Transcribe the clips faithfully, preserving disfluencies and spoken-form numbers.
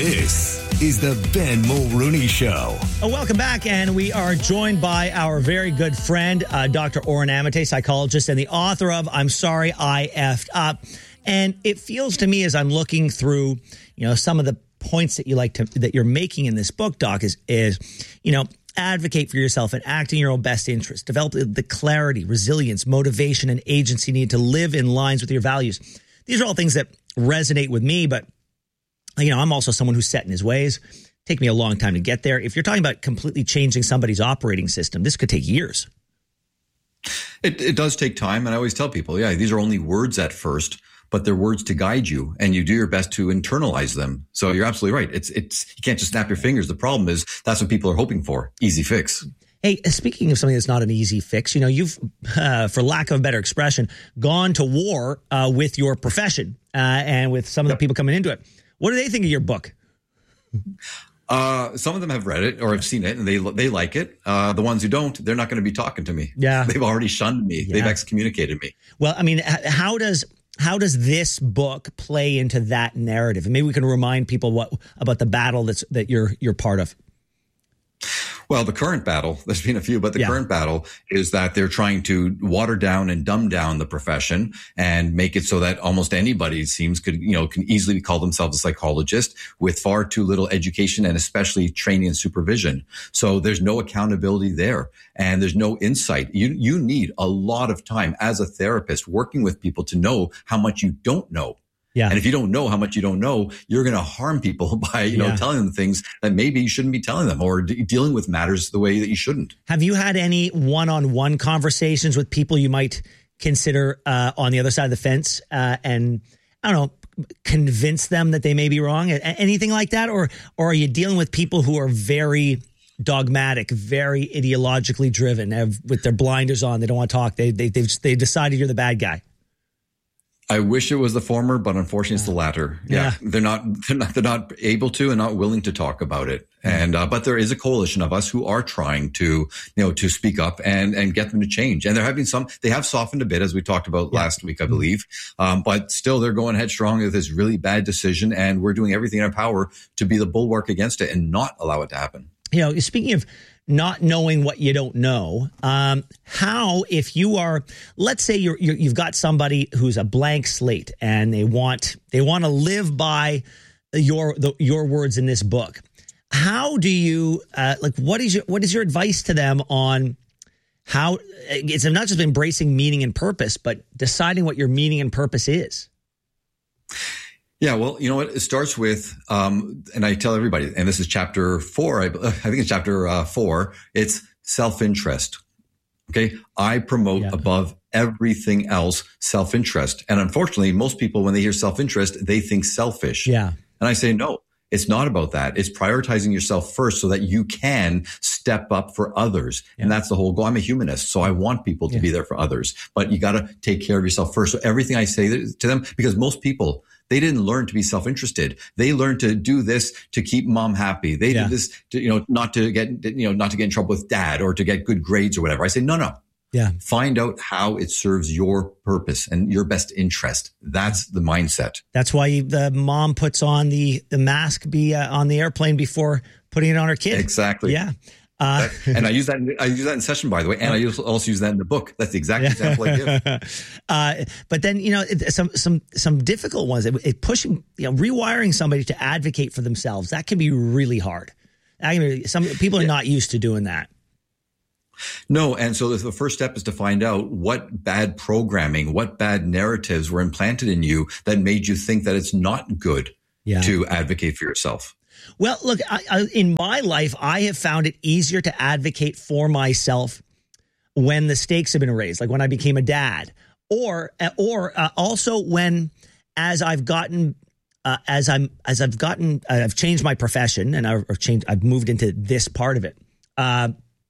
This is the Ben Mulrooney Show. Oh, welcome back, and we are joined by our very good friend, uh, Doctor Oren Amate, psychologist and the author of I'm Sorry I Effed Up. And it feels to me as I'm looking through, you know, some of the points that you like to that you're making in this book, Doc, is is you know, advocate for yourself and act in your own best interest. Develop the clarity, resilience, motivation, and agency needed to live in lines with your values. These are all things that resonate with me, but you know, I'm also someone who's set in his ways. Take me a long time to get there. If you're talking about completely changing somebody's operating system, this could take years. It, it does take time. And I always tell people, yeah, these are only words at first, but they're words to guide you, and you do your best to internalize them. So you're absolutely right. It's, it's, you can't just snap your fingers. The problem is that's what people are hoping for. Easy fix. Hey, speaking of something that's not an easy fix, you know, you've, uh, for lack of a better expression, gone to war uh, with your profession uh, and with some of the people coming into it. What do they think of your book? Uh, some of them have read it or have seen it, and they they like it. Uh, the ones who don't, they're not going to be talking to me. Yeah, they've already shunned me. Yeah. They've excommunicated me. Well, I mean, how does how does this book play into that narrative? And maybe we can remind people what about the battle that's that you're you're part of. Well, the current battle, there's been a few, but the yeah. current battle is that they're trying to water down and dumb down the profession and make it so that almost anybody, it seems, could, you know, can easily call themselves a psychologist with far too little education and especially training and supervision. So there's no accountability there, and there's no insight. You, you need a lot of time as a therapist working with people to know how much you don't know. Yeah. And if you don't know how much you don't know, you're going to harm people by, you know, yeah. telling them things that maybe you shouldn't be telling them, or de- dealing with matters the way that you shouldn't. Have you had any one-on-one conversations with people you might consider uh, on the other side of the fence uh, and, I don't know, convince them that they may be wrong? Anything like that? Or, or are you dealing with people who are very dogmatic, very ideologically driven, have, with their blinders on? They don't want to talk. They, they, they've, they decided you're the bad guy. I wish it was the former, but unfortunately it's the latter. Yeah. yeah. They're not, they're not, they're not able to and not willing to talk about it. And, uh, but there is a coalition of us who are trying to, you know, to speak up and, and get them to change. And they're having some, they have softened a bit, as we talked about yeah. last week, I believe. Um, but still they're going headstrong with this really bad decision. And we're doing everything in our power to be the bulwark against it and not allow it to happen. You know, speaking of not knowing what you don't know, um, how, if you are, let's say you're, you're, you've got somebody who's a blank slate and they want, they want to live by your, the, your words in this book. How do you, uh, like, what is your, what is your advice to them on how it's not just embracing meaning and purpose, but deciding what your meaning and purpose is? Yeah, well, you know what? It starts with, um, and I tell everybody, and this is chapter four. I, I think it's chapter uh, four. It's self-interest. Okay. I promote yeah. above everything else self-interest. And unfortunately, most people, when they hear self-interest, they think selfish. Yeah. And I say, no, it's not about that. It's prioritizing yourself first so that you can step up for others. Yeah. And that's the whole goal. I'm a humanist, so I want people to yeah. be there for others, but you got to take care of yourself first. So everything I say to them, because most people, they didn't learn to be self-interested. They learned to do this to keep mom happy. They yeah. did this to, you know, not to get, you know, not to get in trouble with dad or to get good grades or whatever. I say, no, no. Yeah. Find out how it serves your purpose and your best interest. That's the mindset. That's why the mom puts on the, the mask be uh, on the airplane before putting it on her kid. Exactly. Yeah. Uh, and I use that. In, I use that in session, by the way, and I also use that in the book. That's the exact example I give. Uh, but then, you know, it, some some some difficult ones. It, it pushing, you know, rewiring somebody to advocate for themselves. That can be really hard. I mean, some people are yeah. not used to doing that. No, and so the first step is to find out what bad programming, what bad narratives were implanted in you that made you think that it's not good yeah. to advocate for yourself. Well, look, I, I, in my life, I have found it easier to advocate for myself when the stakes have been raised, like when I became a dad, or or uh, also when, as I've gotten, uh, as I'm as I've gotten, I've changed my profession and I've changed, I've moved into this part of it. Uh,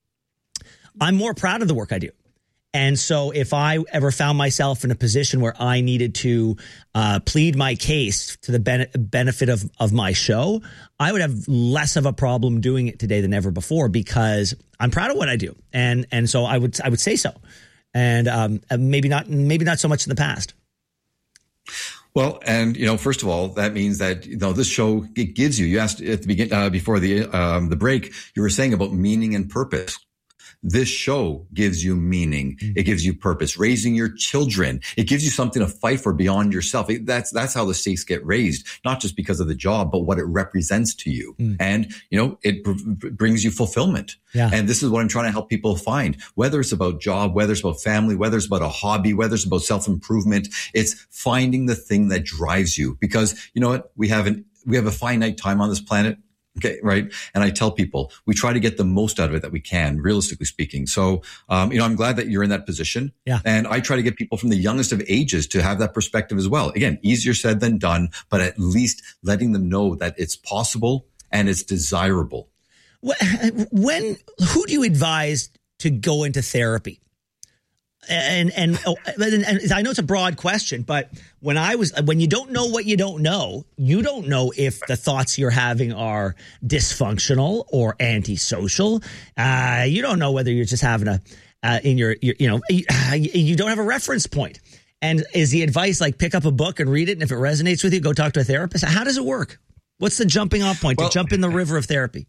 I'm more proud of the work I do. And so if I ever found myself in a position where I needed to uh, plead my case to the ben- benefit of, of my show, I would have less of a problem doing it today than ever before because I'm proud of what I do. And and so I would I would say so. And um, maybe not maybe not so much in the past. Well, and you know, first of all, that means that you know this show it gives you. You asked at the beginning uh, before the um, the break. You were saying about meaning and purpose. This show gives you meaning. Mm-hmm. It gives you purpose. Raising your children. It gives you something to fight for beyond yourself. It, that's that's how the stakes get raised, not just because of the job, but what it represents to you. Mm. And you know, it br- brings you fulfillment. Yeah. And this is what I'm trying to help people find. Whether it's about job, whether it's about family, whether it's about a hobby, whether it's about self-improvement, it's finding the thing that drives you. Because you know what, we have an we have a finite time on this planet. Okay. Right. And I tell people we try to get the most out of it that we can, realistically speaking. So, um, you know, I'm glad that you're in that position. Yeah. And I try to get people from the youngest of ages to have that perspective as well. Again, easier said than done, but at least letting them know that it's possible and it's desirable. When, who do you advise to go into therapy? And, and, and I know it's a broad question, but when I was, when you don't know what you don't know, you don't know if the thoughts you're having are dysfunctional or antisocial. Uh, you don't know whether you're just having a, uh, in your, your, you know, you, you don't have a reference point. And is the advice like pick up a book and read it? And if it resonates with you, go talk to a therapist. How does it work? What's the jumping off point well, to jump in the river of therapy?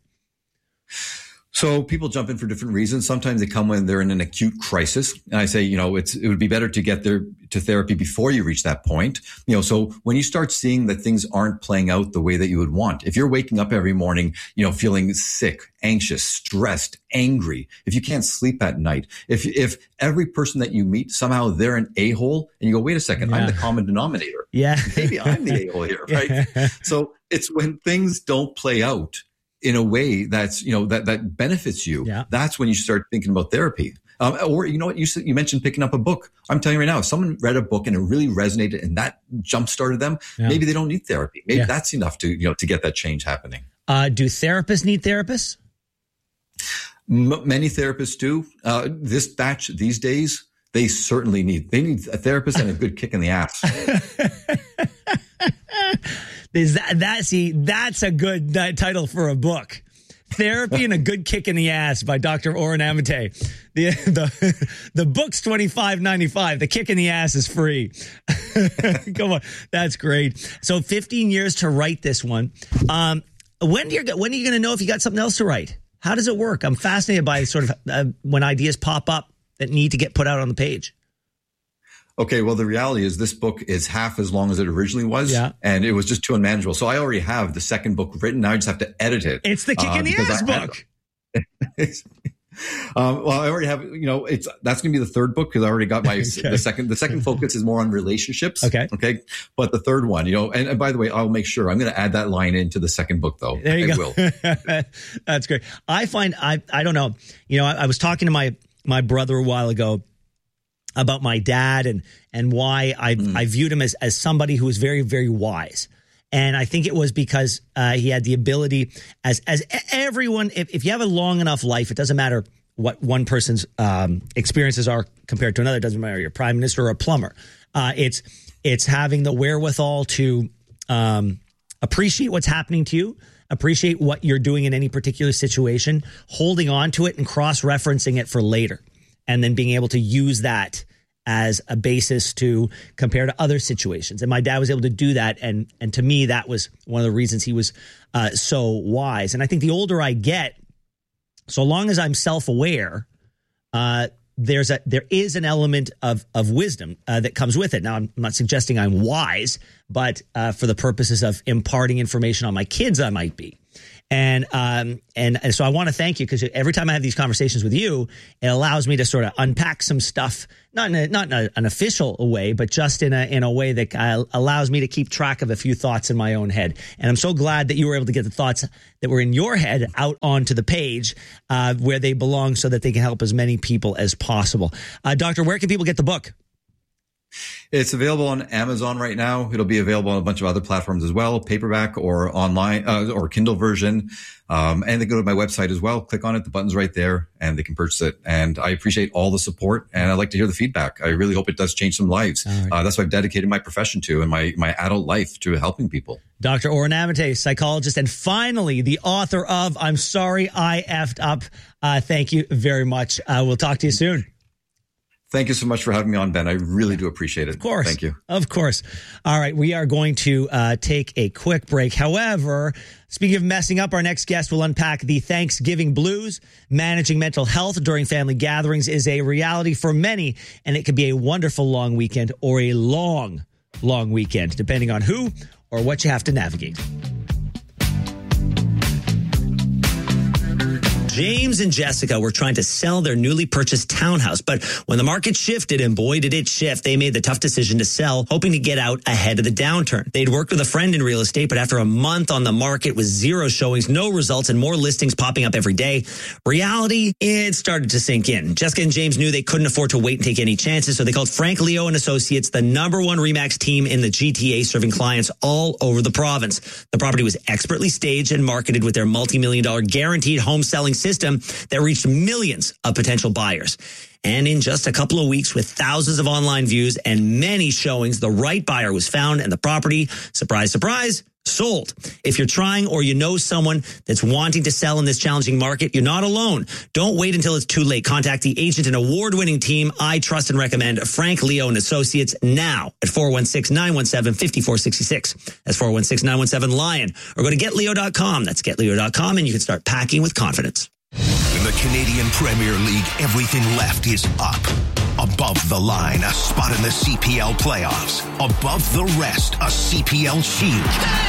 So people jump in for different reasons. Sometimes they come when they're in an acute crisis. And I say, you know, it's, it would be better to get there to therapy before you reach that point. You know, so when you start seeing that things aren't playing out the way that you would want, if you're waking up every morning, you know, feeling sick, anxious, stressed, angry, if you can't sleep at night, if, if every person that you meet, somehow they're an a-hole and you go, wait a second, yeah. I'm the common denominator. Yeah. Maybe I'm the a-hole here, right? Yeah. So it's when things don't play out in a way that's, you know, that, that benefits you. Yeah. That's when you start thinking about therapy. Um, or, you know what, you you mentioned picking up a book. I'm telling you right now, if someone read a book and it really resonated and that jump started them, yeah. maybe they don't need therapy. Maybe yeah. that's enough to, you know, to get that change happening. Uh, do therapists need therapists? M- many therapists do. Uh, this batch these days, they certainly need, they need a therapist and a good kick in the ass. Is that, that see, that's a good uh, title for a book. Therapy and a Good Kick in the Ass by Doctor Oren Amate. The the the book's twenty-five ninety-five. The kick in the ass is free. Come on, that's great. So fifteen years to write this one. Um, when do you when are you going to know if you got something else to write? How does it work? I'm fascinated by sort of uh, when ideas pop up that need to get put out on the page. Okay, well, the reality is this book is half as long as it originally was, yeah. and it was just too unmanageable. So I already have the second book written. Now I just have to edit it. It's the kick uh, in the ass book. um, well, I already have, you know, it's that's going to be the third book because I already got my okay. the second. The second focus is more on relationships. Okay, okay, but the third one, you know, and, and by the way, I'll make sure I'm going to add that line into the second book, though. There you I go. will. That's great. I find I I don't know. You know, I, I was talking to my my brother a while ago about my dad and and why I mm. I viewed him as as somebody who was very, very wise. And I think it was because uh, he had the ability, as as everyone, if, if you have a long enough life, it doesn't matter what one person's um, experiences are compared to another. It doesn't matter, you're a prime minister or a plumber. Uh, it's it's having the wherewithal to um, appreciate what's happening to you, appreciate what you're doing in any particular situation, holding on to it and cross-referencing it for later. And then being able to use that as a basis to compare to other situations. And my dad was able to do that. And and to me, that was one of the reasons he was uh, so wise. And I think the older I get, so long as I'm self-aware, uh, there's a there is an element of of wisdom uh, that comes with it. Now, I'm not suggesting I'm wise, but uh, for the purposes of imparting information on my kids, I might be. And, um, and, and so I want to thank you because every time I have these conversations with you, it allows me to sort of unpack some stuff, not in a, not in a, an official way, but just in a, in a way that uh, allows me to keep track of a few thoughts in my own head. And I'm so glad that you were able to get the thoughts that were in your head out onto the page, uh, where they belong so that they can help as many people as possible. Uh, Doctor, where can people get the book? It's available on Amazon right now. It'll be available on a bunch of other platforms as well, paperback or online uh, or Kindle version. Um, and they go to my website as well. Click on it. The button's right there and they can purchase it. And I appreciate all the support and I'd like to hear the feedback. I really hope it does change some lives. Right. Uh, that's what I've dedicated my profession to and my, my adult life to helping people. Doctor Oren Amate, psychologist, and finally the author of I'm Sorry I Effed Up. Uh, thank you very much. Uh, we'll talk to you soon. Thank you so much for having me on, Ben. I really do appreciate it. Of course. Thank you. Of course. All right. We are going to uh, take a quick break. However, speaking of messing up, our next guest will unpack the Thanksgiving blues. Managing mental health during family gatherings is a reality for many, and it could be a wonderful long weekend or a long, long weekend, depending on who or what you have to navigate. James and Jessica were trying to sell their newly purchased townhouse, but when the market shifted, and boy did it shift, they made the tough decision to sell, hoping to get out ahead of the downturn. They'd worked with a friend in real estate, but after a month on the market with zero showings, no results, and more listings popping up every day, reality, it started to sink in. Jessica and James knew they couldn't afford to wait and take any chances, so they called Frank Leo and Associates, the number one RE/MAX team in the G T A, serving clients all over the province. The property was expertly staged and marketed with their multi-million dollar guaranteed home selling system that reached millions of potential buyers. And in just a couple of weeks, with thousands of online views and many showings, the right buyer was found and the property, surprise, surprise, sold. If you're trying or you know someone that's wanting to sell in this challenging market, you're not alone. Don't wait until it's too late. Contact the agent and award-winning team I trust and recommend, Frank Leo and Associates, now at four one six, nine one seven, five four six six. That's four one six, nine one seven, LION. Or go to get leo dot com. That's get leo dot com, and you can start packing with confidence. In the Canadian Premier League, everything left is up. Above the line, a spot in the C P L playoffs. Above the rest, a C P L shield.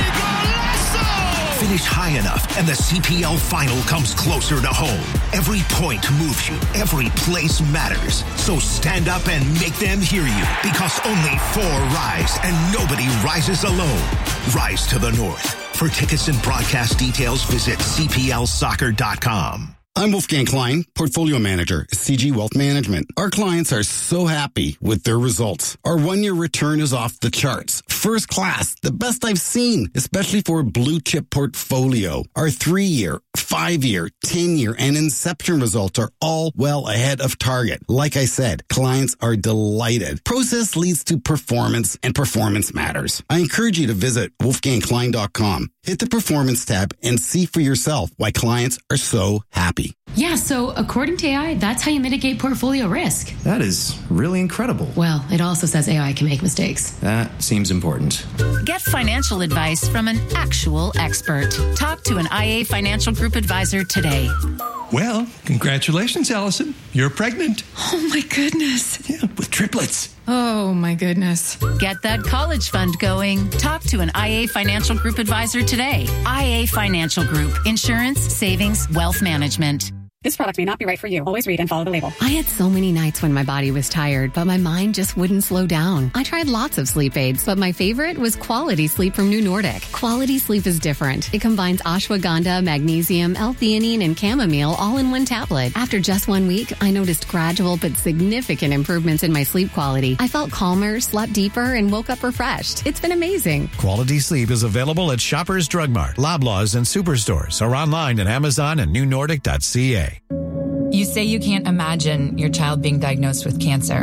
Finish high enough, and the C P L final comes closer to home. Every point moves you. Every place matters. So stand up and make them hear you, because only four rise, and nobody rises alone. Rise to the North. For tickets and broadcast details, visit C P L soccer dot com. I'm Wolfgang Klein, Portfolio Manager, C G Wealth Management. Our clients are so happy with their results. Our one-year return is off the charts. First class, the best I've seen, especially for a blue-chip portfolio. Our three-year, five-year, ten-year, and inception results are all well ahead of target. Like I said, clients are delighted. Process leads to performance, and performance matters. I encourage you to visit wolfgang klein dot com. Hit the Performance tab and see for yourself why clients are so happy. Yeah, so according to A I, that's how you mitigate portfolio risk. That is really incredible. Well, it also says A I can make mistakes. That seems important. Get financial advice from an actual expert. Talk to an I A Financial Group advisor today. Well, congratulations, Allison. You're pregnant. Oh, my goodness. Yeah, with triplets. Oh, my goodness. Get that college fund going. Talk to an I A Financial Group advisor today. I A Financial Group. Insurance, savings, wealth management. This product may not be right for you. Always read and follow the label. I had so many nights when my body was tired, but my mind just wouldn't slow down. I tried lots of sleep aids, but my favorite was Quality Sleep from New Nordic. Quality Sleep is different. It combines ashwagandha, magnesium, L-theanine, and chamomile all in one tablet. After just one week, I noticed gradual but significant improvements in my sleep quality. I felt calmer, slept deeper, and woke up refreshed. It's been amazing. Quality Sleep is available at Shoppers Drug Mart, Loblaws, and Superstores, or online at Amazon and new nordic dot c a. You say you can't imagine your child being diagnosed with cancer,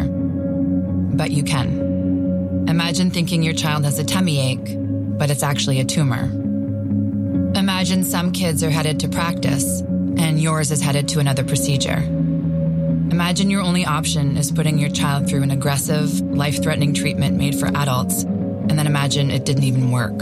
but you can. Imagine thinking your child has a tummy ache, but it's actually a tumor. Imagine some kids are headed to practice, and yours is headed to another procedure. Imagine your only option is putting your child through an aggressive, life-threatening treatment made for adults, and then imagine it didn't even work.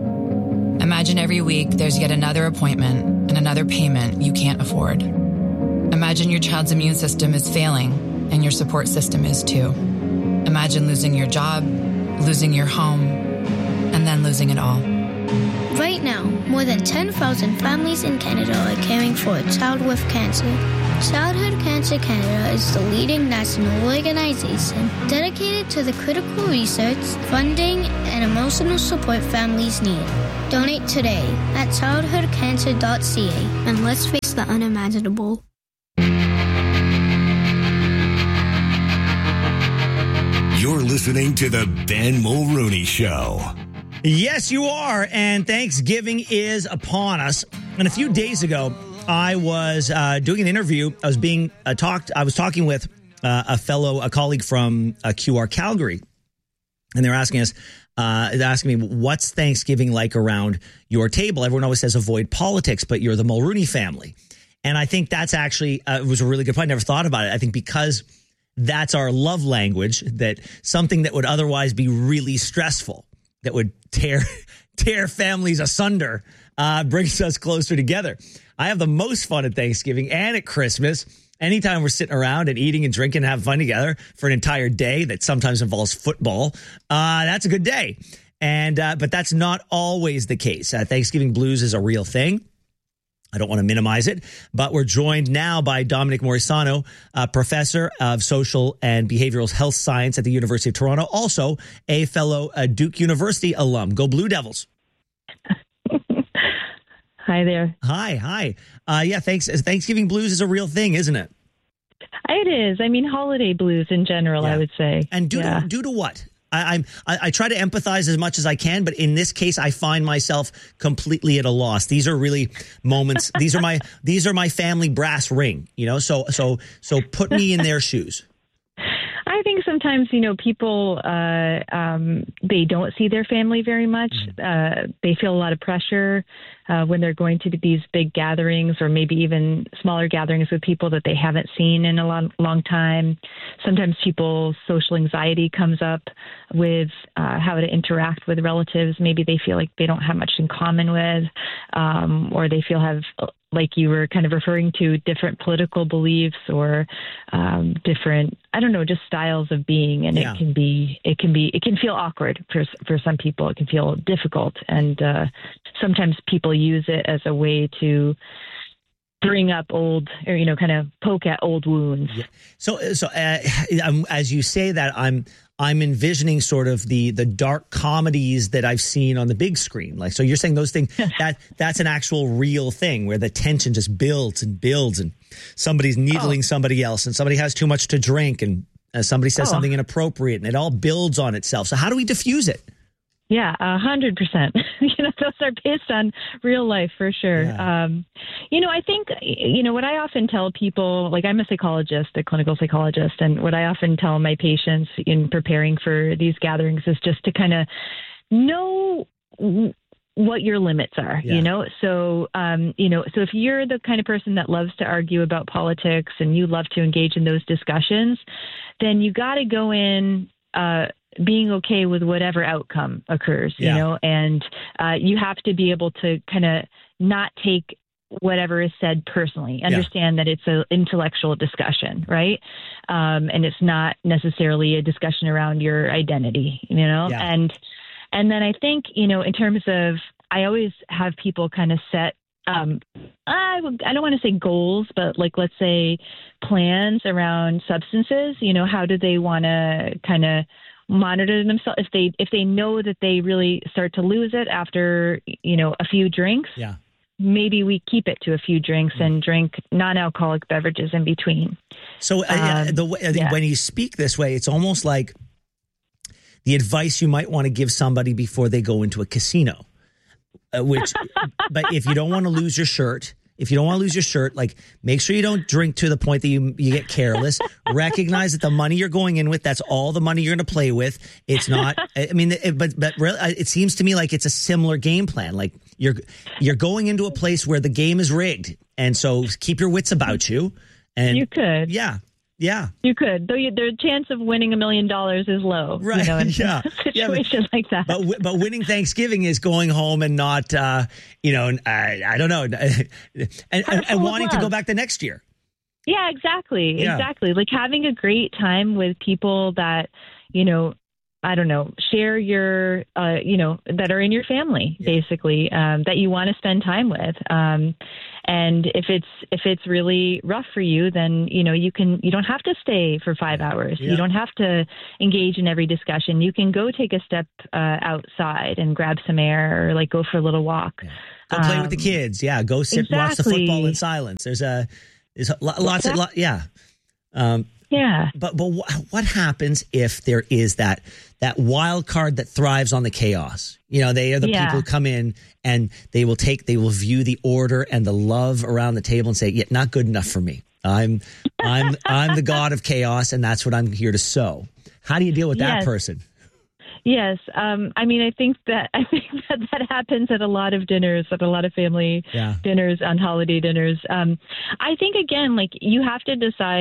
Imagine every week there's yet another appointment and another payment you can't afford. Imagine your child's immune system is failing, and your support system is too. Imagine losing your job, losing your home, and then losing it all. Right now, more than ten thousand families in Canada are caring for a child with cancer. Childhood Cancer Canada is the leading national organization dedicated to the critical research, funding, and emotional support families need. Donate today at childhood cancer dot c a, and let's face the unimaginable. You're listening to the Ben Mulrooney Show. Yes, you are. And Thanksgiving is upon us. And a few days ago, I was uh, doing an interview. I was being uh, talked. I was talking with uh, a fellow, a colleague from uh, Q R Calgary, and they were asking us, uh, they're asking me, "What's Thanksgiving like around your table?" Everyone always says avoid politics, but you're the Mulrooney family, and I think that's actually uh, was a really good point. I never thought about it. I think because That's our love language, that something that would otherwise be really stressful, that would tear tear families asunder, uh, brings us closer together. I have the most fun at Thanksgiving and at Christmas. Anytime we're sitting around and eating and drinking and having fun together for an entire day that sometimes involves football, uh, that's a good day. And uh, but that's not always the case. Uh, Thanksgiving blues is a real thing. I don't want to minimize it, but we're joined now by Dominic Morisano, a professor of social and behavioral health science at the University of Toronto, also a fellow uh, Duke University alum. Go Blue Devils. Hi there. Hi, hi. Uh, yeah, thanks. Thanksgiving blues is a real thing, isn't it? It is. I mean, holiday blues in general, yeah. I would say. And due, yeah. to, due to what? I, I'm, I, I try to empathize as much as I can, but in this case, I find myself completely at a loss. These are really moments. these are my these are my family brass ring. You know, so so so put me in their shoes. I think sometimes, you know, people, uh, um, they don't see their family very much. Uh, they feel a lot of pressure uh, when they're going to these big gatherings, or maybe even smaller gatherings with people that they haven't seen in a long, long time. Sometimes people's social anxiety comes up with uh, how to interact with relatives. Maybe they feel like they don't have much in common with, um, or they feel have, like you were kind of referring to, different political beliefs or um, different, I don't know, just styles of being. And yeah. it can be, it can be, it can feel awkward for for some people. It can feel difficult. And uh, sometimes people use it as a way to bring up old, or, you know, kind of poke at old wounds. Yeah. So, so uh, as you say that, I'm, I'm envisioning sort of the the dark comedies that I've seen on the big screen. Like, so you're saying those things, that that's an actual real thing where the tension just builds and builds, and somebody's needling oh. somebody else, and somebody has too much to drink, and uh, somebody says oh. something inappropriate, and it all builds on itself. So how do we diffuse it? Yeah, a hundred percent. You know, those are based on real life for sure. Yeah. Um, you know, I think, you know, what I often tell people, like I'm a psychologist, a clinical psychologist, and what I often tell my patients in preparing for these gatherings is just to kind of know what your limits are, yeah. you know? So, um, you know, so if you're the kind of person that loves to argue about politics and you love to engage in those discussions, then you got to go in, uh, being okay with whatever outcome occurs, yeah. you know, and uh, you have to be able to kind of not take whatever is said personally, understand yeah. that it's an intellectual discussion, right? Um, and it's not necessarily a discussion around your identity, you know, yeah. and, and then I think, you know, in terms of, I always have people kind of set, um, I, I don't want to say goals, but like, let's say plans around substances, you know, how do they want to kind of monitor themselves if they if they know that they really start to lose it after, you know, a few drinks. Yeah. Maybe we keep it to a few drinks mm. and drink non-alcoholic beverages in between. So uh, um, the way, I think yeah. when you speak this way, it's almost like the advice you might want to give somebody before they go into a casino. Uh, which, but if you don't want to lose your shirt. If you don't want to lose your shirt, like, make sure you don't drink to the point that you you get careless. Recognize that the money you're going in with, that's all the money you're going to play with. It's not, I mean, it, but but really, it seems to me like it's a similar game plan. Like, you're you're going into a place where the game is rigged. And so keep your wits about you. And you could. Yeah. Yeah. You could, though you, the chance of winning a million dollars is low. Right. You know, in yeah. a situation yeah, but, like that. But but winning Thanksgiving is going home and not, uh, you know, I, I don't know, and, and, and wanting to go back the next year. Yeah, exactly. Yeah. Exactly. Like having a great time with people that, you know, I don't know, share your, uh, you know, that are in your family, yeah. basically, um, that you want to spend time with. Um, and if it's, if it's really rough for you, then, you know, you can, you don't have to stay for five hours. Yeah. You don't have to engage in every discussion. You can go take a step uh, outside and grab some air, or like go for a little walk. Yeah. Go play um, with the kids. Yeah. Go sit, exactly. watch the football in silence. There's a, there's a, lots exactly. of, lot, yeah. Um, Yeah. But but wh- what happens if there is that that wild card that thrives on the chaos? You know, they are the yeah. people who come in and they will take, they will view the order and the love around the table and say, yeah, not good enough for me. I'm I'm I'm the god of chaos, and that's what I'm here to sow. How do you deal with that yes. person? Yes. Um, I mean, I think that I think that that happens at a lot of dinners, at a lot of family yeah. dinners, on holiday dinners. Um, I think, again, like, you have to decide,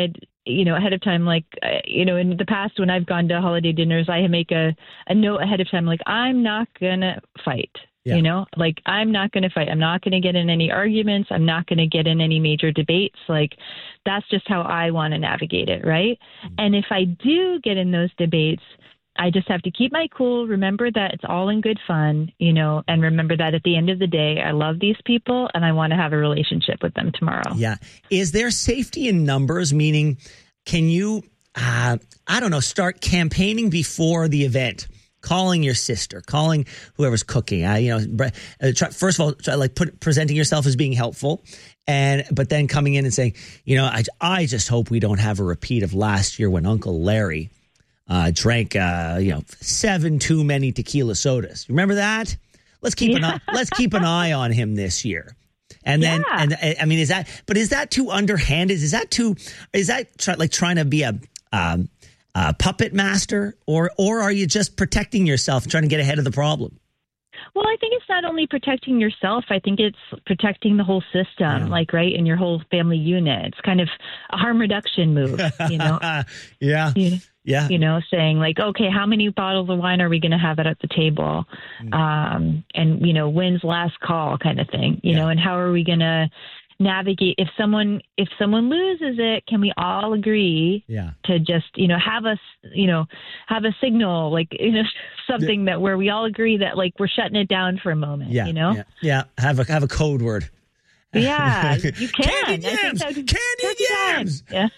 you know, ahead of time, like, uh, you know, in the past when I've gone to holiday dinners, I make a, a note ahead of time, like, I'm not going to fight. Yeah. You know, like, I'm not going to fight. I'm not going to get in any arguments. I'm not going to get in any major debates. Like, that's just how I want to navigate it. Right. Mm-hmm. And if I do get in those debates, I just have to keep my cool, remember that it's all in good fun, you know, and remember that at the end of the day, I love these people and I want to have a relationship with them tomorrow. Yeah. Is there safety in numbers? Meaning, can you, uh, I don't know, start campaigning before the event? Calling your sister, calling whoever's cooking. I, you know, uh, try, first of all, try, like put, presenting yourself as being helpful, and but then coming in and saying, you know, I, I just hope we don't have a repeat of last year when Uncle Larry uh, drank, uh, you know, seven too many tequila sodas. Remember that? Let's keep yeah. an eye, let's keep an eye on him this year. And then, yeah. and I mean, is that? But is that too underhanded? Is that too? Is that try, like trying to be a um, Uh, puppet master, or or are you just protecting yourself and trying to get ahead of the problem? Well, I think it's not only protecting yourself. I think it's protecting the whole system, yeah. like, right, in your whole family unit. It's kind of a harm reduction move, you know? yeah. You, yeah. You know, saying like, okay, how many bottles of wine are we going to have it at the table? Mm. Um, and, you know, when's last call kind of thing, you yeah. know, and how are we going to navigate if someone if someone loses it, can we all agree yeah. to just, you know, have us, you know, have a signal, like, you know, something that where we all agree that, like, we're shutting it down for a moment, yeah, you know? Yeah, yeah. Have a have a code word. Yeah, you can. Candy yams! Candy yams! Yeah.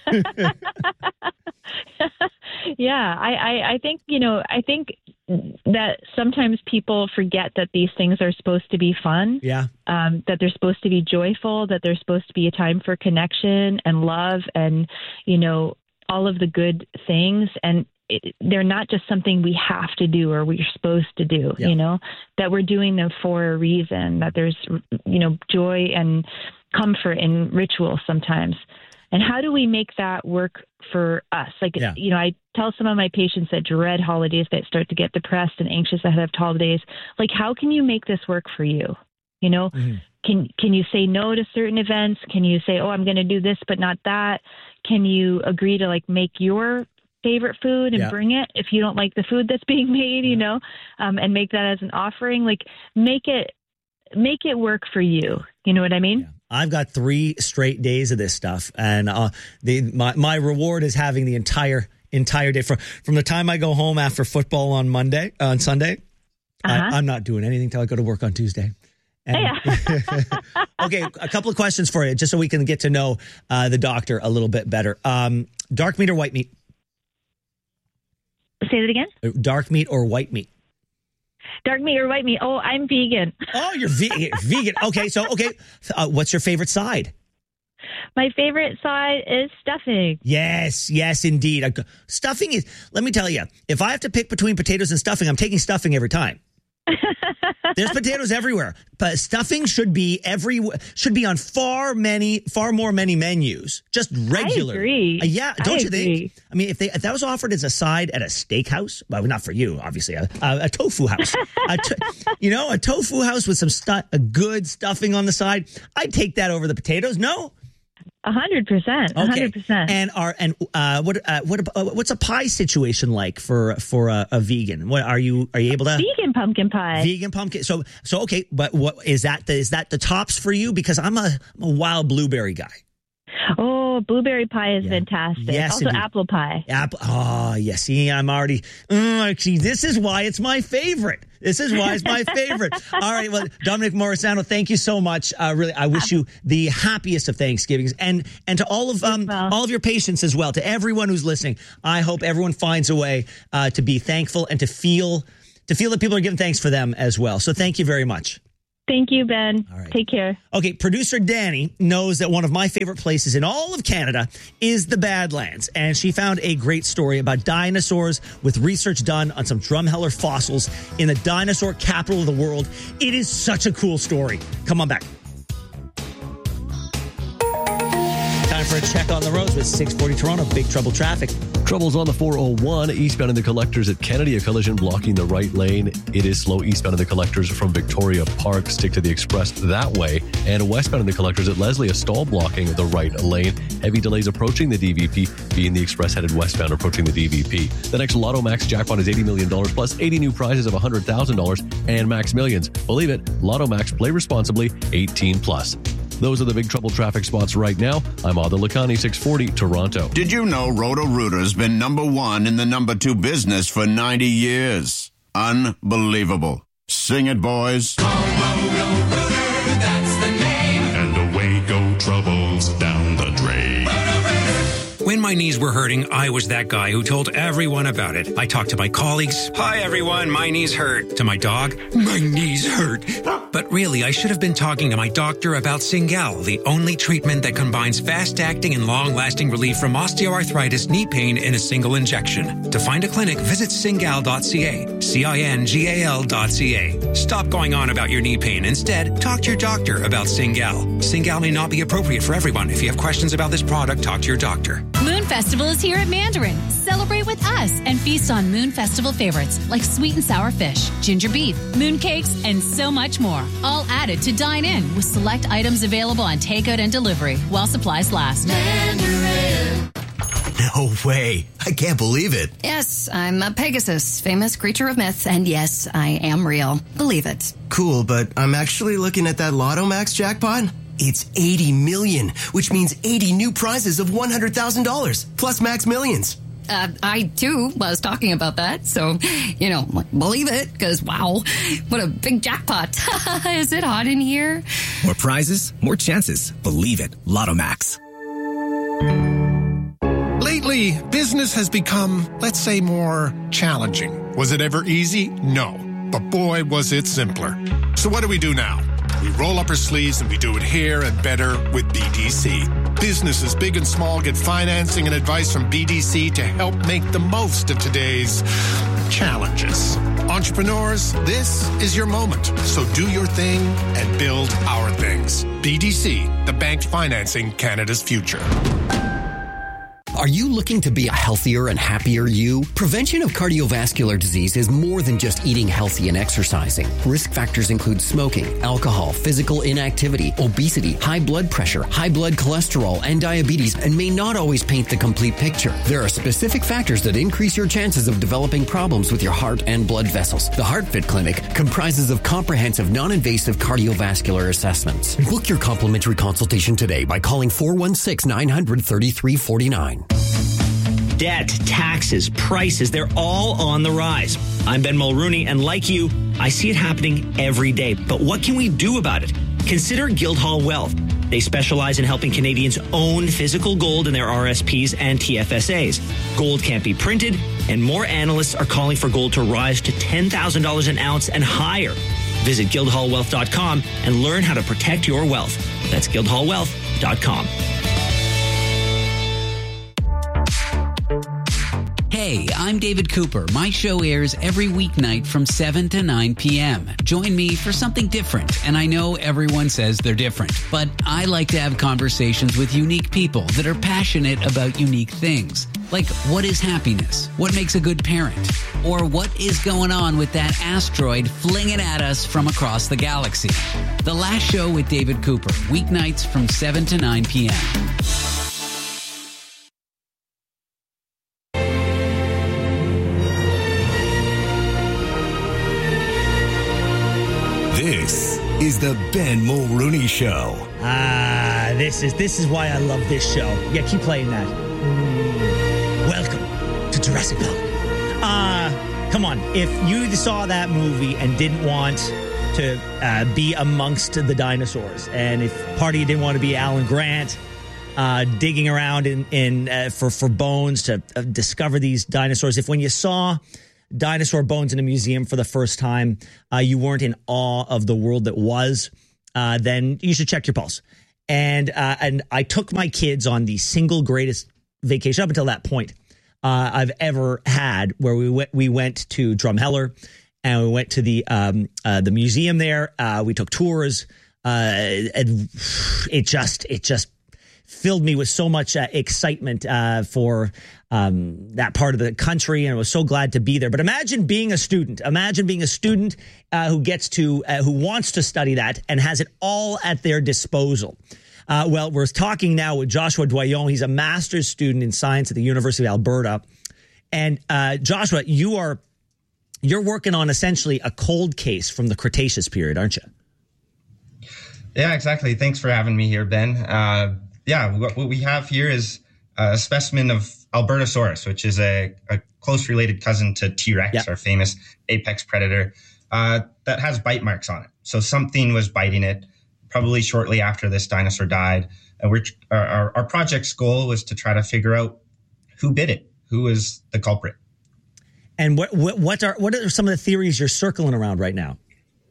yeah, I, I, I think, you know, I think that sometimes people forget that these things are supposed to be fun. Yeah. Um, that they're supposed to be joyful, that they're supposed to be a time for connection and love and, you know, all of the good things. And it, they're not just something we have to do or we're supposed to do, yeah. you know, that we're doing them for a reason, that there's, you know, joy and comfort in ritual sometimes. And how do we make that work for us? Like, yeah. you know, I tell some of my patients that dread holidays, that start to get depressed and anxious ahead of holidays, like, how can you make this work for you? You know, mm-hmm. can can you say no to certain events? Can you say, oh, I'm going to do this, but not that? Can you agree to, like, make your favorite food and yeah. bring it if you don't like the food that's being made, yeah. you know, um, and make that as an offering? Like, make it make it work for you. You know what I mean? Yeah. I've got three straight days of this stuff, and uh, the my my reward is having the entire entire day from from the time I go home after football on Monday on Sunday. Uh-huh. I, I'm not doing anything till I go to work on Tuesday. And, yeah. Okay, a couple of questions for you, just so we can get to know uh, the doctor a little bit better. Um, dark meat or white meat? Say that again. Dark meat or white meat? Dark meat or white meat? Oh, I'm vegan. Oh, you're ve- vegan. Okay, so, okay. Uh, what's your favorite side? My favorite side is stuffing. Yes, yes, indeed. Stuffing is, let me tell you, if I have to pick between potatoes and stuffing, I'm taking stuffing every time. There's potatoes everywhere, but stuffing should be every should be on far many, far more many menus. Just regular. I agree. Uh, yeah, don't I you agree. think? I mean, if they if that was offered as a side at a steakhouse, well, not for you, obviously, a, a, a tofu house. a to, you know, a tofu house with some stu- a good stuffing on the side. I'd take that over the potatoes. No. A hundred percent, a hundred percent. And are and uh, what uh, what uh, what's a pie situation like for for a, a vegan? What are you are you able to vegan pumpkin pie? Vegan pumpkin. So so okay, but what is that? The, is that the tops for you? Because I'm a I'm a wild blueberry guy. Oh, blueberry pie is yeah. fantastic. Yes, also indeed. apple pie. Apple. Oh, yeah. See, I'm already. Uh, actually, this is why it's my favorite. This is why it's my favorite. All right. Well, Dominic Morisano, thank you so much. Uh, really, I wish you the happiest of Thanksgivings, and and to all of um well. all of your patients as well. To everyone who's listening, I hope everyone finds a way uh, to be thankful and to feel to feel that people are giving thanks for them as well. So thank you very much. Thank you, Ben. All right. Take care. Okay, producer Danny knows that one of my favorite places in all of Canada is the Badlands, and she found a great story about dinosaurs with research done on some drumheller fossils in the dinosaur capital of the world. It is such a cool story. Come on back. Time for a check on the roads with six forty Toronto, Big Trouble Traffic. Troubles on the four oh one, eastbound in the collectors at Kennedy, a collision blocking the right lane. It is slow eastbound in the collectors from Victoria Park. Stick to the express that way. And westbound in the collectors at Leslie, a stall blocking the right lane. Heavy delays approaching the D V P, being the express headed westbound approaching the D V P. The next Lotto Max jackpot is eighty million dollars plus eighty new prizes of one hundred thousand dollars and Max Millions. Believe it, Lotto Max, play responsibly, eighteen plus. Those are the big trouble traffic spots right now. I'm Adil Lakhani, six forty, Toronto. Did you know Roto-Rooter's been number one in the number two business for ninety years? Unbelievable. Sing it, boys. Roto-Rooter, that's the name. And away go troubles down the drain. When my knees were hurting, I was that guy who told everyone about it. I talked to my colleagues. Hi, everyone. My knees hurt. To my dog. My knees hurt. But really, I should have been talking to my doctor about Cingal, the only treatment that combines fast-acting and long-lasting relief from osteoarthritis knee pain in a single injection. To find a clinic, visit cingal dot c a. C I N G A L dot C A. Stop going on about your knee pain. Instead, talk to your doctor about Cingal. Cingal may not be appropriate for everyone. If you have questions about this product, talk to your doctor. Moon Festival is here at Mandarin. Celebrate with us and feast on Moon Festival favorites like sweet and sour fish, ginger beef, moon cakes, and so much more. All added to dine in with select items available on takeout and delivery while supplies last. Mandarin. No way. I can't believe it. Yes, I'm a Pegasus, famous creature of myth, and yes, I am real. Believe it. Cool, but I'm actually looking at that Lotto Max jackpot. It's eighty million, which means eighty new prizes of one hundred thousand dollars, plus Max Millions. Uh, I, too, was talking about that, so, you know, believe it, because, wow, what a big jackpot. Is it hot in here? More prizes, more chances. Believe it. Lotto Max. Lately, business has become, let's say, more challenging. Was it ever easy? No. But boy, was it simpler. So what do we do now? We roll up our sleeves and we do it here and better with B D C. Businesses big and small get financing and advice from B D C to help make the most of today's challenges. Entrepreneurs, this is your moment. So do your thing and build our things. B D C, the bank financing Canada's future. Are you looking to be a healthier and happier you? Prevention of cardiovascular disease is more than just eating healthy and exercising. Risk factors include smoking, alcohol, physical inactivity, obesity, high blood pressure, high blood cholesterol, and diabetes, and may not always paint the complete picture. There are specific factors that increase your chances of developing problems with your heart and blood vessels. The HeartFit Clinic comprises of comprehensive, non-invasive cardiovascular assessments. Book your complimentary consultation today by calling four one six, nine hundred, thirty-three forty-nine. Debt, taxes, prices, they're all on the rise. I'm Ben Mulrooney, and like you, I see it happening every day. But what can we do about it? Consider Guildhall Wealth. They specialize in helping Canadians own physical gold in their R S Ps and T F S As. Gold can't be printed, and more analysts are calling for gold to rise to ten thousand dollars an ounce and higher. Visit guildhall wealth dot com and learn how to protect your wealth. That's guildhall wealth dot com. Hey, I'm David Cooper. My show airs every weeknight from seven to nine p.m. Join me for something different. And I know everyone says they're different, but I like to have conversations with unique people that are passionate about unique things. Like, what is happiness? What makes a good parent? Or what is going on with that asteroid flinging at us from across the galaxy? The Last Show with David Cooper, weeknights from seven to nine p.m. This is the Ben Mulrooney Show. Ah, this is this is why I love this show. Yeah, keep playing that. Welcome to Jurassic Park. Uh, come on. If you saw that movie and didn't want to uh, be amongst the dinosaurs, and if part of you didn't want to be Alan Grant, uh, digging around in, in uh, for, for bones to uh, discover these dinosaurs, if when you saw dinosaur bones in a museum for the first time, uh, you weren't in awe of the world that was, uh, then you should check your pulse. And uh, and I took my kids on the single greatest vacation up until that point uh, I've ever had, where we went we went to Drumheller, and we went to the um, uh, the museum there. Uh, we took tours. Uh, and it just it just filled me with so much uh, excitement uh, for um, that part of the country, and I was so glad to be there. But imagine being a student. Imagine being a student uh, who gets to, uh, who wants to study that and has it all at their disposal. Uh, well, we're talking now with Joshua Doyon. He's a master's student in science at the University of Alberta. And uh, Joshua, you are you're working on essentially a cold case from the Cretaceous period, aren't you? Yeah, exactly. Thanks for having me here, Ben. Uh, yeah, what, what we have here is a specimen of Albertosaurus, which is a, a close related cousin to T-Rex, yeah. our famous apex predator, uh, that has bite marks on it. So something was biting it probably shortly after this dinosaur died. And we're, our, our project's goal was to try to figure out who bit it, who was the culprit. And what what what are what are some of the theories you're circling around right now?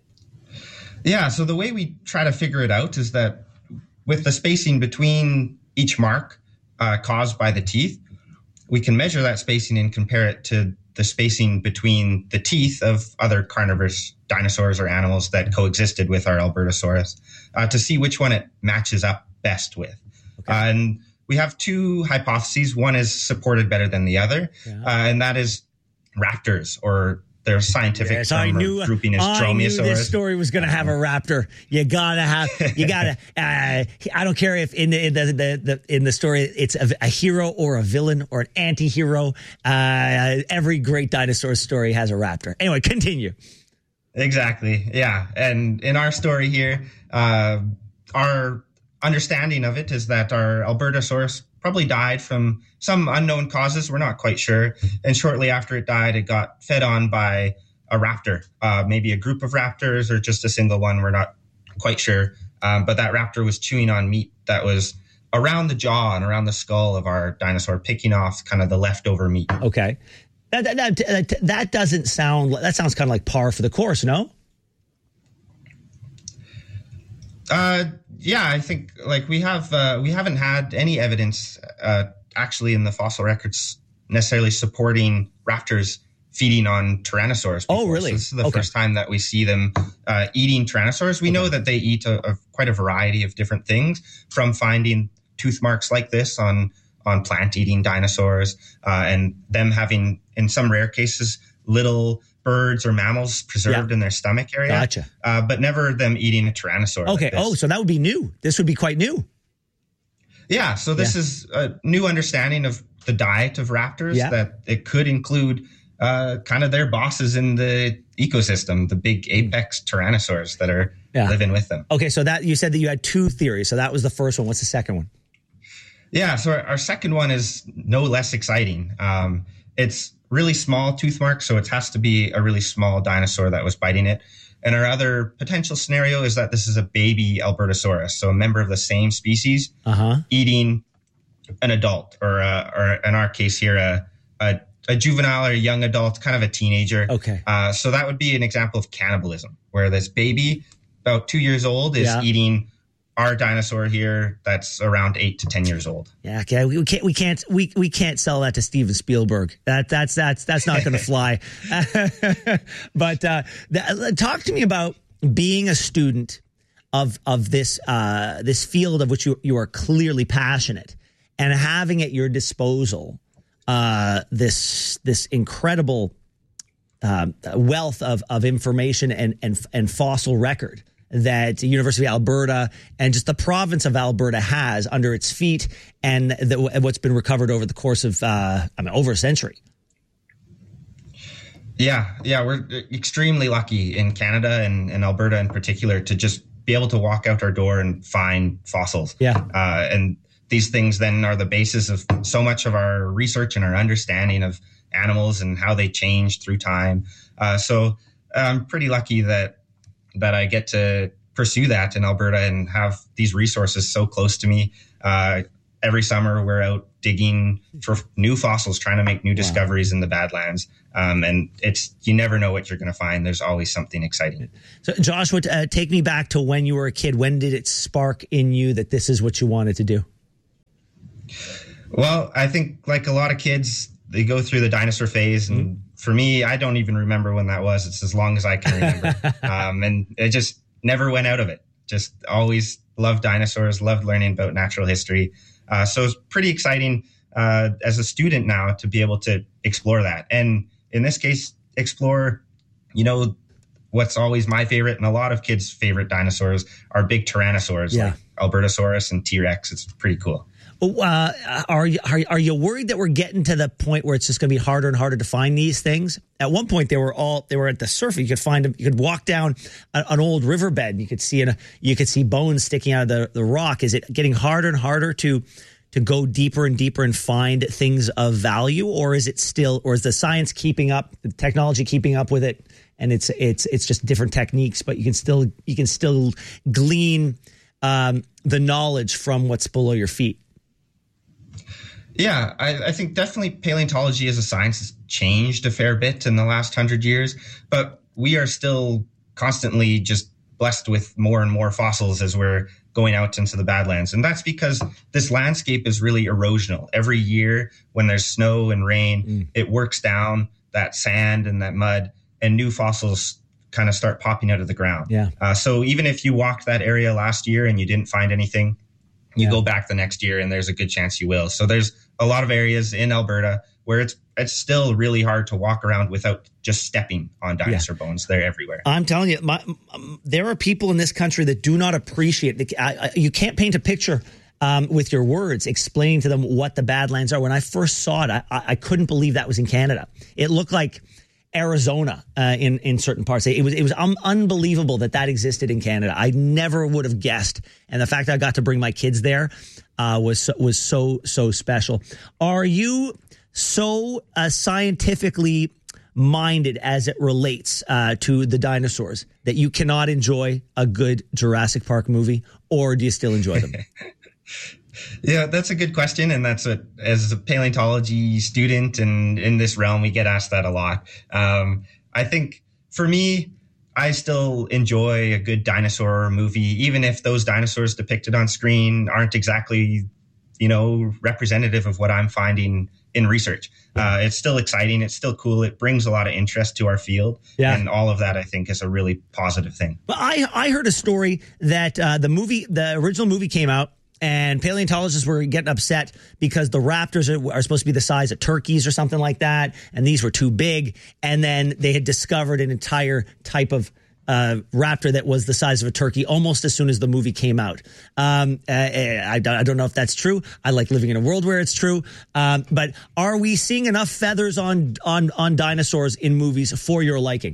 Yeah, so the way we try to figure it out is that with the spacing between each mark uh, caused by the teeth, we can measure that spacing and compare it to the spacing between the teeth of other carnivorous dinosaurs or animals that coexisted with our Albertosaurus uh, to see which one it matches up best with. Okay. Uh, and we have two hypotheses. One is supported better than the other, yeah. uh, and that is raptors, or their scientific yes, term I knew, grouping is I knew Dromaeosaurus. This story was going to have a raptor. You gotta have. You gotta. Uh, I don't care if in the in the, the, the in the story it's a, a hero or a villain or an anti-hero. Uh, every great dinosaur story has a raptor. Anyway, continue. Exactly. Yeah, and in our story here, uh, our understanding of it is that our Albertosaurus probably died from some unknown causes. We're not quite sure. And shortly after it died, it got fed on by a raptor, uh, maybe a group of raptors or just a single one. We're not quite sure. Um, but that raptor was chewing on meat that was around the jaw and around the skull of our dinosaur, picking off kind of the leftover meat. Okay. That, that, that, that, that doesn't sound, that sounds kind of like par for the course, no? Uh, yeah, I think like we have uh, we haven't had any evidence uh, actually in the fossil records necessarily supporting raptors feeding on tyrannosaurs before. Oh, really? So this is the okay. first time that we see them uh, eating tyrannosaurs. We okay. know that they eat a, a, quite a variety of different things, from finding tooth marks like this on on plant-eating dinosaurs, uh, and them having, in some rare cases, little birds or mammals preserved yeah. in their stomach area. Gotcha. Uh, but never them eating a tyrannosaur. Okay. Like oh, so that would be new. This would be quite new. Yeah. So this yeah. is a new understanding of the diet of raptors, yeah. that it could include uh, kind of their bosses in the ecosystem, the big apex tyrannosaurs that are yeah. living with them. Okay. So that you said that you had two theories. So that was the first one. What's the second one? Yeah. So our, our second one is no less exciting. Um, it's really small tooth marks, so it has to be a really small dinosaur that was biting it. And our other potential scenario is that this is a baby Albertosaurus, so a member of the same species, uh-huh. eating an adult, or, uh, or in our case here, a, a, a juvenile or a young adult, kind of a teenager. Okay. Uh, so that would be an example of cannibalism, where this baby, about two years old, is yeah. eating our dinosaur here that's around eight to ten years old. Yeah, okay. We can't, we can't, we we can't sell that to Steven Spielberg. That that's that's that's not going to fly. But uh, th- talk to me about being a student of of this uh, this field of which you you are clearly passionate, and having at your disposal uh, this this incredible uh, wealth of of information and and and fossil record that the University of Alberta and just the province of Alberta has under its feet, and the, what's been recovered over the course of, uh, I mean, over a century. Yeah, yeah, we're extremely lucky in Canada and, and Alberta in particular to just be able to walk out our door and find fossils. Yeah. Uh, and these things then are the basis of so much of our research and our understanding of animals and how they change through time. Uh, so I'm pretty lucky that that I get to pursue that in Alberta and have these resources so close to me. Uh, every summer we're out digging for new fossils, trying to make new wow. discoveries in the Badlands. Um, and it's, you never know what you're going to find. There's always something exciting. So Joshua, uh, take me back to when you were a kid. When did it spark in you that this is what you wanted to do? Well, I think like a lot of kids, they go through the dinosaur phase, and mm-hmm. for me, I don't even remember when that was. It's as long as I can remember. um, and it just never went out of it. Just always loved dinosaurs, loved learning about natural history. Uh, so it's pretty exciting uh, as a student now to be able to explore that. And in this case, explore, you know, what's always my favorite and a lot of kids' favorite dinosaurs are big tyrannosaurs Yeah. like Albertosaurus and T-Rex. It's pretty cool. Uh, are you are, are you worried that we're getting to the point where it's just going to be harder and harder to find these things? At one point, they were all they were at the surface. You could find them. You could walk down a, an old riverbed. And you could see an, you could see bones sticking out of the, the rock. Is it getting harder and harder to to go deeper and deeper and find things of value, or is it still, or is the science keeping up, the technology keeping up with it, and it's it's it's just different techniques, but you can still you can still glean um, the knowledge from what's below your feet? Yeah, I, I think definitely paleontology as a science has changed a fair bit in the last hundred years, but we are still constantly just blessed with more and more fossils as we're going out into the Badlands. And that's because this landscape is really erosional. Every year when there's snow and rain, mm. it works down that sand and that mud, and new fossils kind of start popping out of the ground. Yeah. Uh, so even if you walked that area last year and you didn't find anything, you Yeah. go back the next year and there's a good chance you will. So there's a lot of areas in Alberta where it's it's still really hard to walk around without just stepping on dinosaur yeah. bones. They're everywhere. I'm telling you, my, um, there are people in this country that do not appreciate the, I, I, you can't paint a picture um, with your words explaining to them what the Badlands are. When I first saw it, I, I couldn't believe that was in Canada. It looked like Arizona uh, in in certain parts. It was it was um, unbelievable that that existed in Canada. I never would have guessed, and the fact that I got to bring my kids there uh, was so, was so so special. Are you so uh, scientifically minded as it relates uh, to the dinosaurs that you cannot enjoy a good Jurassic Park movie, or do you still enjoy them? Yeah, that's a good question. And that's what, as a paleontology student and in this realm, we get asked that a lot. Um, I think for me, I still enjoy a good dinosaur movie, even if those dinosaurs depicted on screen aren't exactly, you know, representative of what I'm finding in research. Uh, it's still exciting. It's still cool. It brings a lot of interest to our field. Yeah. And all of that, I think, is a really positive thing. But I, I heard a story that uh, the movie, the original movie came out, and paleontologists were getting upset because the raptors are, are supposed to be the size of turkeys or something like that, and these were too big. And then they had discovered an entire type of uh, raptor that was the size of a turkey almost as soon as the movie came out. Um, uh, I, I don't know if that's true. I like living in a world where it's true. Um, but are we seeing enough feathers on on on dinosaurs in movies for your liking?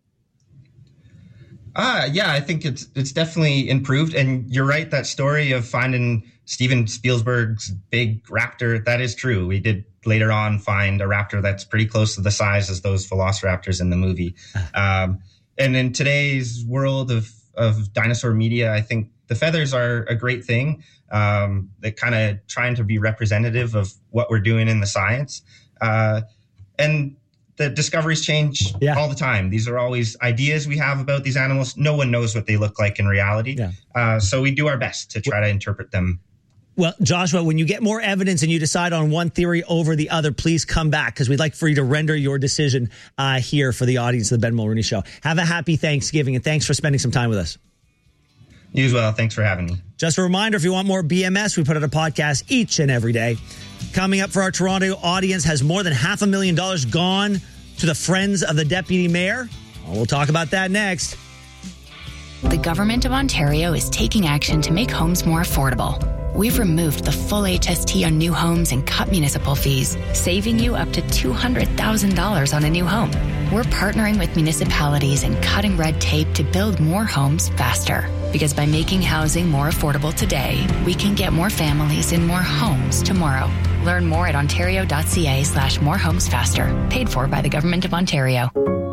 Ah, yeah, I think it's it's definitely improved. And you're right, that story of finding Steven Spielberg's big raptor, that is true. We did later on find a raptor that's pretty close to the size as those velociraptors in the movie. Um, and in today's world of, of dinosaur media, I think the feathers are a great thing. Um, they're kind of trying to be representative of what we're doing in the science. Uh, and the discoveries change yeah. all the time. These are always ideas we have about these animals. No one knows what they look like in reality. Yeah. Uh, so we do our best to try to interpret them. Well, Joshua, when you get more evidence and you decide on one theory over the other, please come back, because we'd like for you to render your decision uh, here for the audience of the Ben Mulroney Show. Have a happy Thanksgiving, and thanks for spending some time with us. You as well. Thanks for having me. Just a reminder, if you want more B M S, we put out a podcast each and every day. Coming up for our Toronto audience, has more than half a million dollars gone to the friends of the deputy mayor? Well, we'll talk about that next. The Government of Ontario is taking action to make homes more affordable. We've removed the full H S T on new homes and cut municipal fees, saving you up to two hundred thousand dollars on a new home. We're partnering with municipalities and cutting red tape to build more homes faster. Because by making housing more affordable today, we can get more families in more homes tomorrow. Learn more at ontario.ca slash more homes faster. Paid for by the Government of Ontario.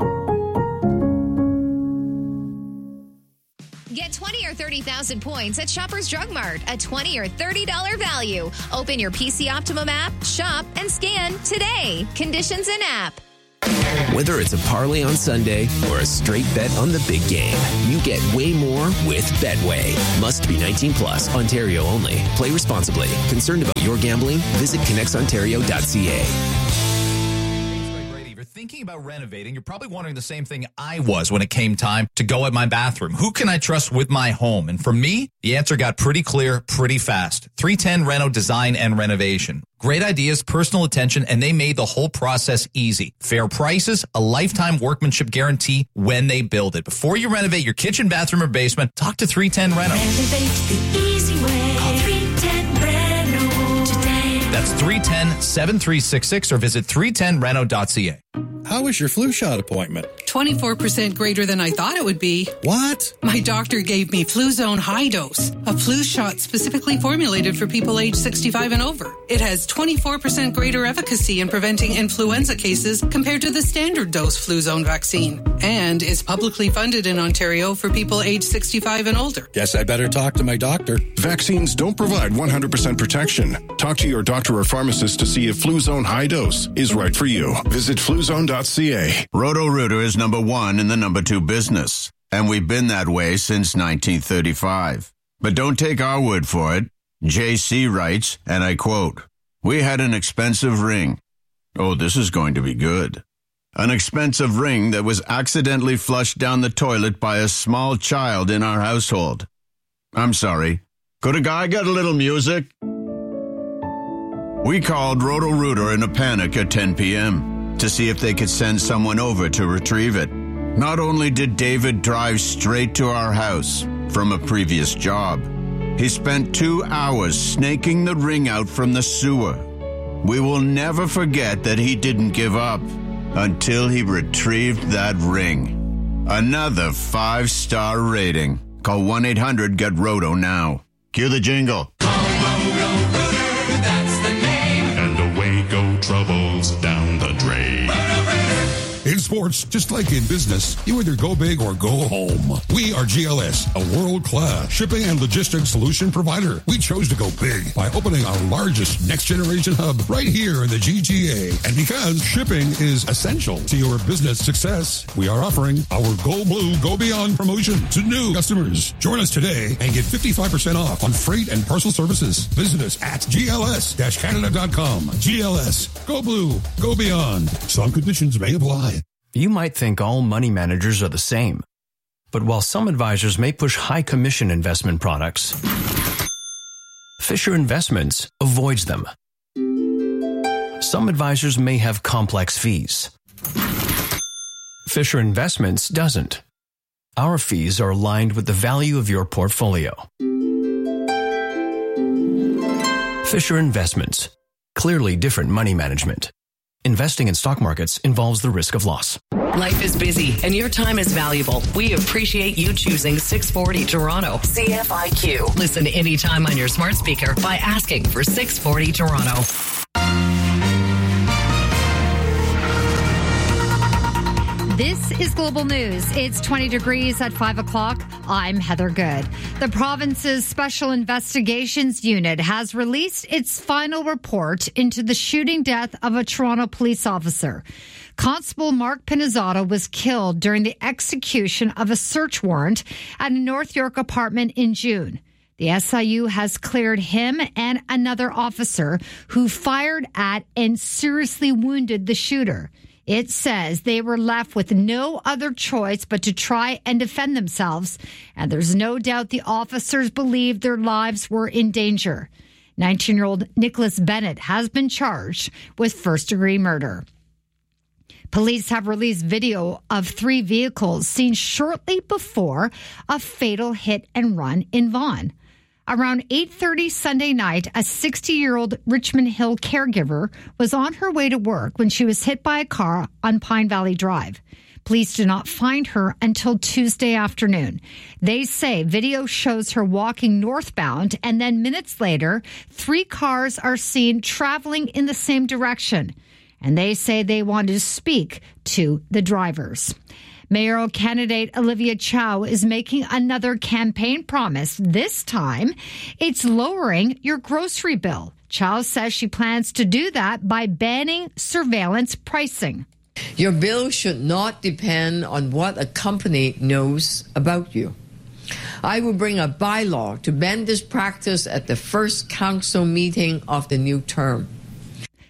Get twenty or thirty thousand points at Shoppers Drug Mart, a twenty or thirty dollars value. Open your P C Optimum app, shop, and scan today. Conditions in app. Whether it's a parlay on Sunday or a straight bet on the big game, you get way more with Betway. Must be nineteen plus, Ontario only. Play responsibly. Concerned about your gambling? Visit connects ontario dot c a. thinking about renovating, you're probably wondering the same thing I was when it came time to go at my bathroom. Who can I trust with my home? And for me, the answer got pretty clear pretty fast. three ten Reno Design and Renovation. Great ideas, personal attention, and they made the whole process easy. Fair prices, a lifetime workmanship guarantee when they build it. Before you renovate your kitchen, bathroom, or basement, talk to three ten Reno. Renovate the easy way. Call three ten Reno today. That's three one zero, seven three six six or visit three ten reno dot c a. How was your flu shot appointment? twenty-four percent greater than I thought it would be. What? My doctor gave me Fluzone High Dose, a flu shot specifically formulated for people age sixty-five and over. It has twenty-four percent greater efficacy in preventing influenza cases compared to the standard dose Fluzone vaccine. And is publicly funded in Ontario for people age sixty-five and older. Guess I better talk to my doctor. Vaccines don't provide one hundred percent protection. Talk to your doctor or pharmacist to see if Fluzone High Dose is right for you. Visit fluzone dot c a. Roto-Rooter is number one in the number two business, and we've been that way since nineteen thirty-five. But don't take our word for it. J C writes, and I quote, "We had an expensive ring. Oh, this is going to be good. An expensive ring that was accidentally flushed down the toilet by a small child in our household. I'm sorry. Could a guy get a little music?" We called Roto-Rooter in a panic at ten p.m. to see if they could send someone over to retrieve it. Not only did David drive straight to our house from a previous job, he spent two hours snaking the ring out from the sewer. We will never forget that he didn't give up until he retrieved that ring. Another five-star rating. Call one eight hundred get roto now. Cue the jingle. Roto-Rooter, that's the name. And away go troubles down the drain. In sports, just like in business, you either go big or go home. We are G L S, a world-class shipping and logistics solution provider. We chose to go big by opening our largest next-generation hub right here in the G T A. And because shipping is essential to your business success, we are offering our Go Blue, Go Beyond promotion to new customers. Join us today and get fifty-five percent off on freight and parcel services. Visit us at G L S Canada dot com. G L S, Go Blue, Go Beyond. Some conditions may apply. You might think all money managers are the same. But while some advisors may push high commission investment products, Fisher Investments avoids them. Some advisors may have complex fees. Fisher Investments doesn't. Our fees are aligned with the value of your portfolio. Fisher Investments. Clearly different money management. Investing in stock markets involves the risk of loss. Life is busy and your time is valuable. We appreciate you choosing six forty Toronto. C F I Q. Listen anytime on your smart speaker by asking for six forty Toronto. This is Global News. It's twenty degrees at five o'clock. I'm Heather Good. The province's Special Investigations Unit has released its final report into the shooting death of a Toronto police officer. Constable Mark Pinizzato was killed during the execution of a search warrant at a North York apartment in June. The S I U has cleared him and another officer who fired at and seriously wounded the shooter. It says they were left with no other choice but to try and defend themselves, and there's no doubt the officers believed their lives were in danger. nineteen-year-old Nicholas Bennett has been charged with first-degree murder. Police have released video of three vehicles seen shortly before a fatal hit-and-run in Vaughan. Around eight thirty Sunday night, a sixty-year-old Richmond Hill caregiver was on her way to work when she was hit by a car on Pine Valley Drive. Police did not find her until Tuesday afternoon. They say video shows her walking northbound, and then minutes later, three cars are seen traveling in the same direction. And they say they want to speak to the drivers. Mayoral candidate Olivia Chow is making another campaign promise. This time, it's lowering your grocery bill. Chow says she plans to do that by banning surveillance pricing. Your bill should not depend on what a company knows about you. I will bring a bylaw to ban this practice at the first council meeting of the new term.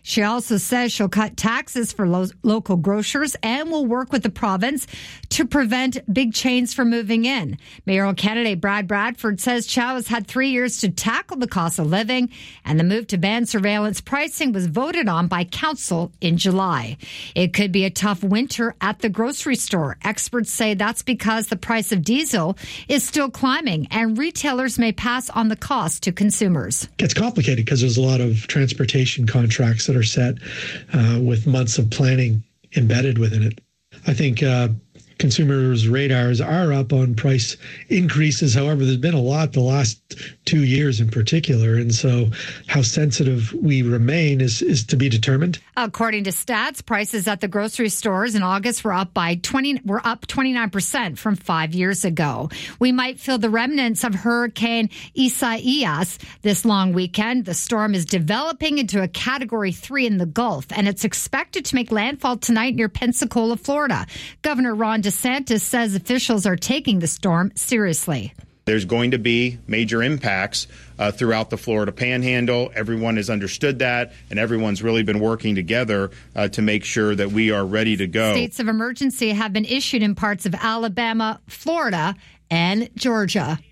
She also says she'll cut taxes for lo- local grocers and will work with the province to prevent big chains from moving in. Mayoral candidate Brad Bradford says Chow has had three years to tackle the cost of living, and the move to ban surveillance pricing was voted on by council in July. It could be a tough winter at the grocery store. Experts say that's because the price of diesel is still climbing, and retailers may pass on the cost to consumers. It gets complicated because there's a lot of transportation contracts that are set uh, with months of planning embedded within it. I think uh, consumers' radars are up on price increases. However, there's been a lot the last two years in particular. And so how sensitive we remain is, is to be determined. According to stats, prices at the grocery stores in August were up by twenty were up twenty-nine percent from five years ago. We might feel the remnants of Hurricane Isaias this long weekend. The storm is developing into a category three in the Gulf, and it's expected to make landfall tonight near Pensacola, Florida. Governor Ron DeSantis says officials are taking the storm seriously. There's going to be major impacts uh, throughout the Florida Panhandle. Everyone has understood that, and everyone's really been working together uh, to make sure that we are ready to go. States of emergency have been issued in parts of Alabama, Florida, and Georgia.